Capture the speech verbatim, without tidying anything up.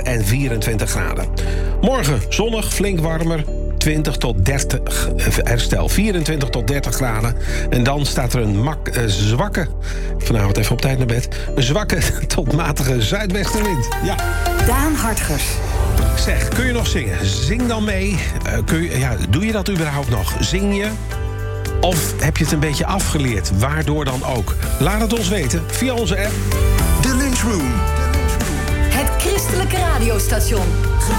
en vierentwintig graden. Morgen zonnig, flink warmer. twintig tot dertig, herstel, vierentwintig tot dertig graden. En dan staat er een mak, uh, zwakke, vanavond even op tijd naar bed... een zwakke tot matige zuidwestenwind. Ja. Daan Hartgers. Zeg, kun je nog zingen? Zing dan mee. Uh, kun je, ja, doe je dat überhaupt nog? Zing je? Of heb je het een beetje afgeleerd? Waardoor dan ook? Laat het ons weten via onze app. De Lunchroom. Het christelijke radiostation.